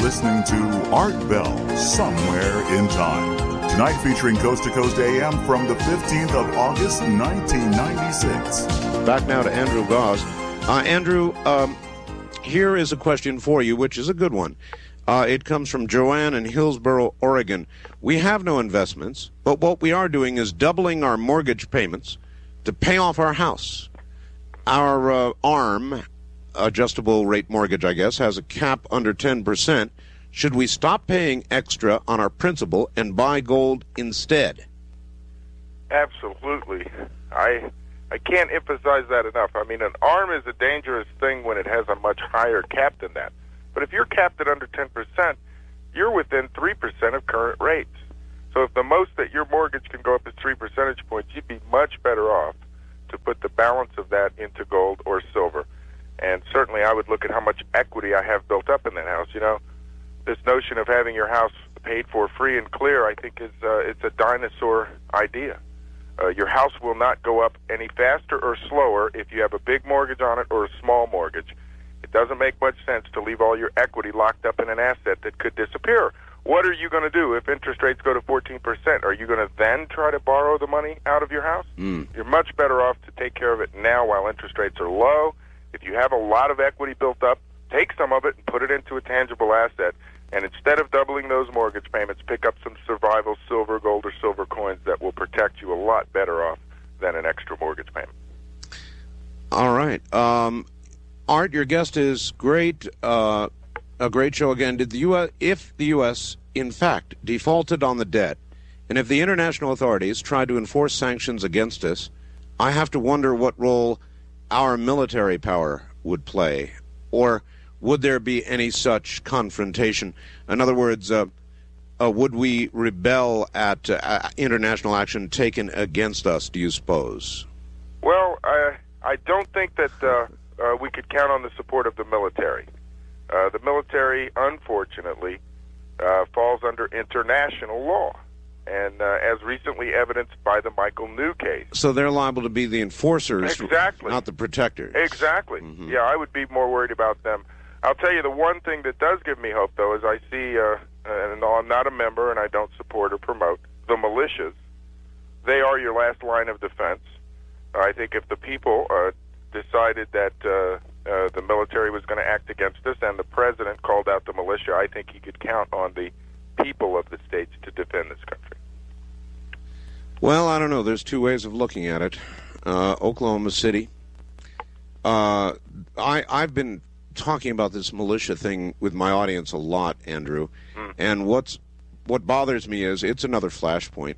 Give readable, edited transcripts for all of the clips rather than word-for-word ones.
listening to Art Bell, Somewhere in Time. Tonight featuring Coast to Coast AM from the 15th of August, 1996. Back now to Andrew Goss. Andrew, here is a question for you, which is a good one. It comes from Joanne in Hillsboro, Oregon. We have no investments, but what we are doing is doubling our mortgage payments to pay off our house. Our ARM, adjustable rate mortgage, I guess, has a cap under 10%. Should we stop paying extra on our principal and buy gold instead? Absolutely. I can't emphasize that enough. I mean, an ARM is a dangerous thing when it has a much higher cap than that. But if you're capped at under 10%, you're within 3% of current rates. So if the most that your mortgage can go up is 3 percentage points, you'd be much better off to put the balance of that into gold or silver. And certainly I would look at how much equity I have built up in that house. You know, this notion of having your house paid for free and clear, I think is it's a dinosaur idea. Your house will not go up any faster or slower if you have a big mortgage on it or a small mortgage. It doesn't make much sense to leave all your equity locked up in an asset that could disappear. What are you going to do if interest rates go to 14%? Are you going to then try to borrow the money out of your house? You're much better off to take care of it now while interest rates are low. If you have a lot of equity built up, take some of it and put it into a tangible asset. And instead of doubling those mortgage payments, pick up some survival silver, gold, or silver coins that will protect you a lot better off than an extra mortgage payment. All right. Art, your guest is great. A great show again. Did the U.S., if the U.S. in fact defaulted on the debt, and if the international authorities tried to enforce sanctions against us, I have to wonder what role our military power would play, or would there be any such confrontation? In other words, would we rebel at international action taken against us, do you suppose? Well, I don't think that we could count on the support of the military. The military, unfortunately, falls under international law, and as recently evidenced by the Michael New case. So they're liable to be the enforcers, exactly, not the protectors. Exactly. Mm-hmm. Yeah, I would be more worried about them. I'll tell you the one thing that does give me hope, though, is I see, and I'm not a member and I don't support or promote, the militias. They are your last line of defense. I think if the people decided that the military was going to act against us and the president called out the militia, I think he could count on the people of the states to defend this country. Well, I don't know. There's two ways of looking at it. Oklahoma City. I've been talking about this militia thing with my audience a lot, Andrew. And what bothers me is it's another flashpoint.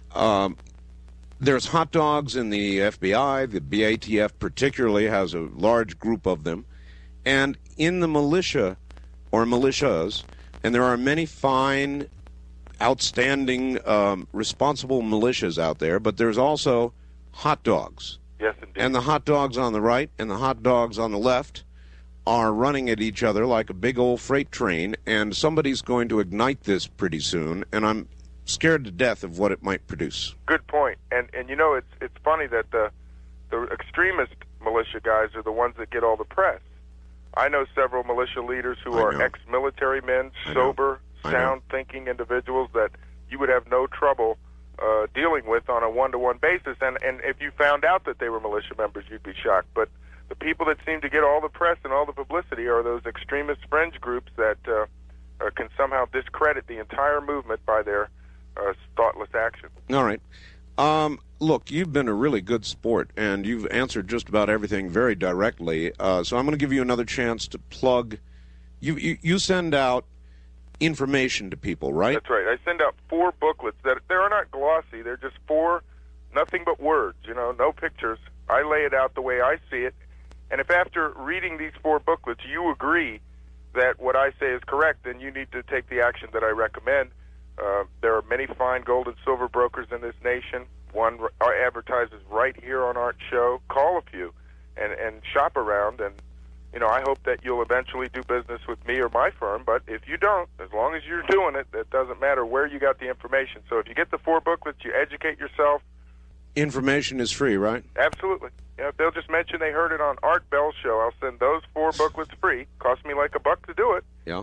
There's hot dogs in the FBI. The BATF particularly has a large group of them. And in the militia, or militias, and there are many fine, outstanding, responsible militias out there, but there's also hot dogs. Yes, indeed. And the hot dogs on the right and the hot dogs on the left are running at each other like a big old freight train, and somebody's going to ignite this pretty soon, and I'm scared to death of what it might produce. Good point. And you know, it's funny that the extremist militia guys are the ones that get all the press. I know several militia leaders who are ex-military men, sober, sound-thinking individuals that you would have no trouble dealing with on a one-to-one basis. And if you found out that they were militia members, you'd be shocked. But the people that seem to get all the press and all the publicity are those extremist fringe groups that can somehow discredit the entire movement by their thoughtless action. All right. Look, you've been a really good sport, and you've answered just about everything very directly. So I'm going to give you another chance to plug. You send out information to people, right? That's right. I send out 4 booklets that they are not glossy. They're just 4, nothing but words, no pictures. I lay it out the way I see it. And if after reading these 4 booklets you agree that what I say is correct, then you need to take the action that I recommend. There are many fine gold and silver brokers in this nation. One advertises right here on our show. Call a few and shop around. And, I hope that you'll eventually do business with me or my firm. But if you don't, as long as you're doing it, it doesn't matter where you got the information. So if you get the 4 booklets, you educate yourself. Information is free, right? Absolutely. If they'll just mention they heard it on Art Bell's show, I'll send those 4 booklets free. Cost me like $1 to do it. Yeah.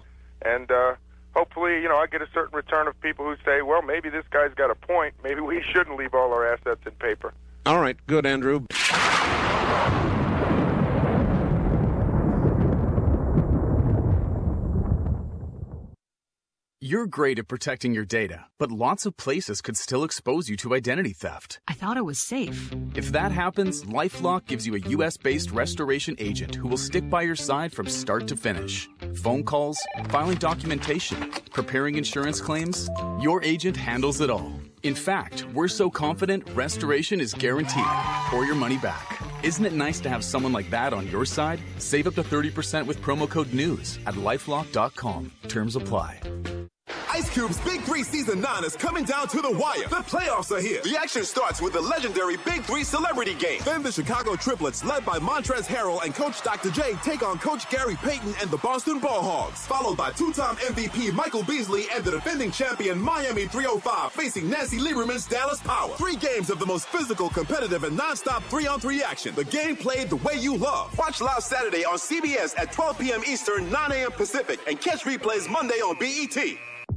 and hopefully, I get a certain return of people who say, well, maybe this guy's got a point. Maybe we shouldn't leave all our assets in paper. All right, good, Andrew. You're great at protecting your data, but lots of places could still expose you to identity theft. I thought it was safe. If that happens, LifeLock gives you a U.S.-based restoration agent who will stick by your side from start to finish. Phone calls, filing documentation, preparing insurance claims, your agent handles it all. In fact, we're so confident restoration is guaranteed or your money back. Isn't it nice to have someone like that on your side? Save up to 30% with promo code NEWS at LifeLock.com. Terms apply. Ice Cube's Big 3 Season 9 is coming down to the wire. The playoffs are here. The action starts with the legendary Big 3 Celebrity Game. Then the Chicago Triplets, led by Montrezl Harrell and Coach Dr. J, take on Coach Gary Payton and the Boston Ball Hogs. Followed by two-time MVP Michael Beasley and the defending champion Miami 305 facing Nancy Lieberman's Dallas Power. 3 games of the most physical, competitive, and non-stop 3-on-3 action. The game played the way you love. Watch live Saturday on CBS at 12 p.m. Eastern, 9 a.m. Pacific, and catch replays Monday on BET.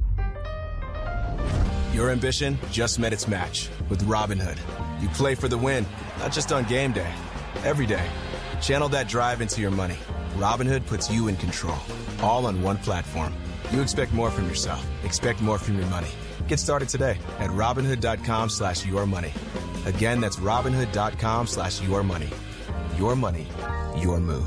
Your ambition just met its match with Robinhood. You play for the win, not just on game day, every day. Channel that drive into your money. Robinhood puts you in control, all on one platform. You expect more from yourself. Expect more from your money. Get started today at Robinhood.com/yourmoney. Again, that's Robinhood.com/yourmoney. Your money, your move.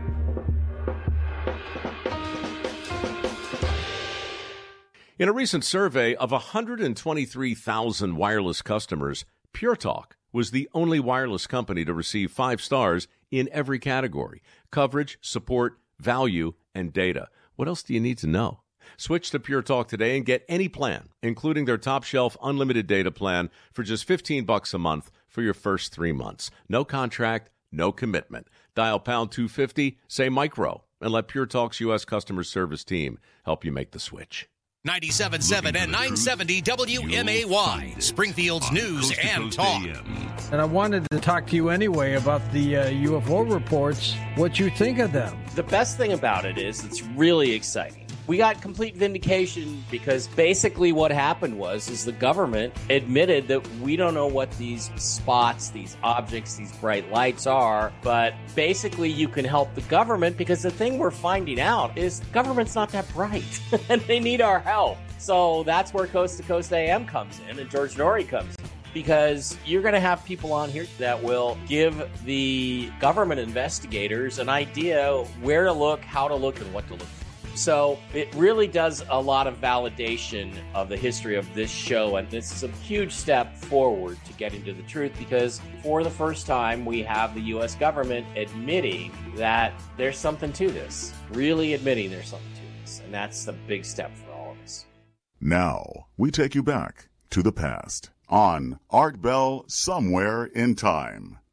In a recent survey of 123,000 wireless customers, Pure Talk was the only wireless company to receive 5 stars in every category: coverage, support, value, and data. What else do you need to know? Switch to Pure Talk today and get any plan, including their top-shelf unlimited data plan, for just $15 a month for your first 3 months. No contract, no commitment. Dial pound 250, say micro, and let Pure Talk's U.S. customer service team help you make the switch. 97.7 and 970 WMAY, Springfield's news and talk. And I wanted to talk to you anyway about the UFO reports, what you think of them. The best thing about it is it's really exciting. We got complete vindication because basically what happened is the government admitted that we don't know what these spots, these objects, these bright lights are, but basically you can help the government because the thing we're finding out is the government's not that bright and they need our help. So that's where Coast to Coast AM comes in and George Norrie comes in. Because you're going to have people on here that will give the government investigators an idea where to look, how to look, and what to look for. So it really does a lot of validation of the history of this show, and this is a huge step forward to getting to the truth because for the first time we have the U.S. government admitting that there's something to this, really admitting there's something to this, and that's the big step for all of us. Now, we take you back to the past on Art Bell Somewhere in Time.